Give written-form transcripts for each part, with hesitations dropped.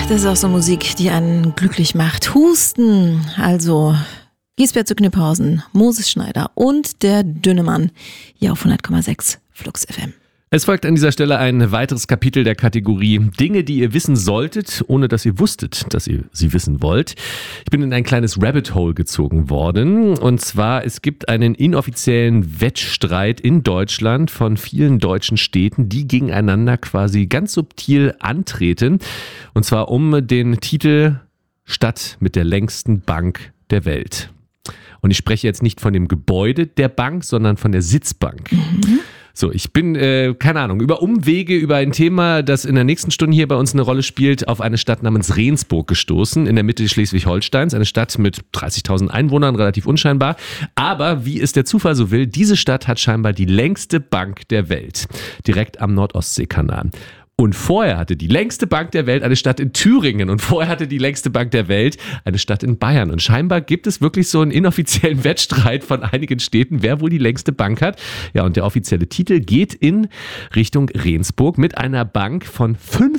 das ist auch so Musik, die einen glücklich macht. Husten, also Giesbert zu Kniphausen, Moses Schneider und der Dünne Mann hier auf 100,6 Flux FM. Es folgt an dieser Stelle ein weiteres Kapitel der Kategorie Dinge, die ihr wissen solltet, ohne dass ihr wusstet, dass ihr sie wissen wollt. Ich bin in ein kleines Rabbit Hole gezogen worden. Und zwar, es gibt einen inoffiziellen Wettstreit in Deutschland von vielen deutschen Städten, die gegeneinander quasi ganz subtil antreten. Und zwar um den Titel Stadt mit der längsten Bank der Welt. Und ich spreche jetzt nicht von dem Gebäude der Bank, sondern von der Sitzbank. So, ich bin, keine Ahnung, über Umwege, über ein Thema, das in der nächsten Stunde hier bei uns eine Rolle spielt, auf eine Stadt namens Rendsburg gestoßen, in der Mitte Schleswig-Holsteins. Eine Stadt mit 30.000 Einwohnern, relativ unscheinbar. Aber wie es der Zufall so will, diese Stadt hat scheinbar die längste Bank der Welt, direkt am Nord-Ostsee-Kanal. Und vorher hatte die längste Bank der Welt eine Stadt in Thüringen und vorher hatte die längste Bank der Welt eine Stadt in Bayern. Und scheinbar gibt es wirklich so einen inoffiziellen Wettstreit von einigen Städten, wer wohl die längste Bank hat. Ja, und der offizielle Titel geht in Richtung Rendsburg mit einer Bank von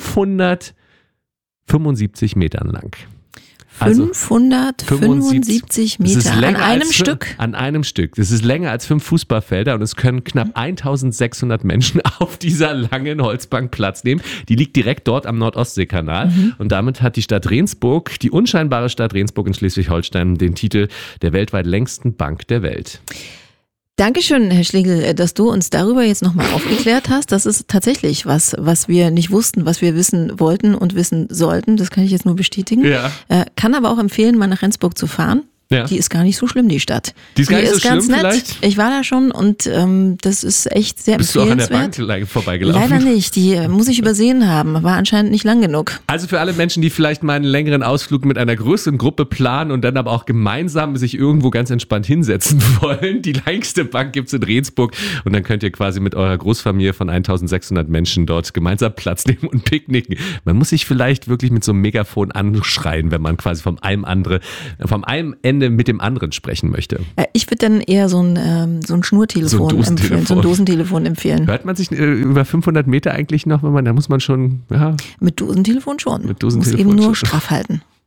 575 Metern lang. 575 Meter an einem Stück? An einem Stück. Das ist länger als 5 Fußballfelder und es können knapp 1600 Menschen auf dieser langen Holzbank Platz nehmen. Die liegt direkt dort am Nord-Ostsee-Kanal und damit hat die Stadt Rendsburg, die unscheinbare Stadt Rendsburg in Schleswig-Holstein, den Titel der weltweit längsten Bank der Welt. Dankeschön, Herr Schlegel, dass du uns darüber jetzt nochmal aufgeklärt hast. Das ist tatsächlich was wir nicht wussten, was wir wissen wollten und wissen sollten. Das kann ich jetzt nur bestätigen. Ja. Kann aber auch empfehlen, mal nach Rendsburg zu fahren. Ja. Die ist gar nicht so schlimm, die Stadt. Die ist gar nicht so schlimm ganz nett. Vielleicht? Ich war da schon und das ist echt sehr empfehlenswert. Bist du auch an der Bank vorbeigelaufen? Leider nicht, die muss ich übersehen haben. War anscheinend nicht lang genug. Also für alle Menschen, die vielleicht mal einen längeren Ausflug mit einer größeren Gruppe planen und dann aber auch gemeinsam sich irgendwo ganz entspannt hinsetzen wollen, die längste Bank gibt's in Rendsburg und dann könnt ihr quasi mit eurer Großfamilie von 1600 Menschen dort gemeinsam Platz nehmen und picknicken. Man muss sich vielleicht wirklich mit so einem Megafon anschreien, wenn man quasi vom einem Ende mit dem anderen sprechen möchte. Ich würde dann eher so ein Schnurtelefon empfehlen, so ein Dosentelefon empfehlen. Hört man sich über 500 Meter eigentlich noch, da muss man schon, ja. Mit Dosentelefon schon. Mit Dosentelefon muss eben nur straff halten.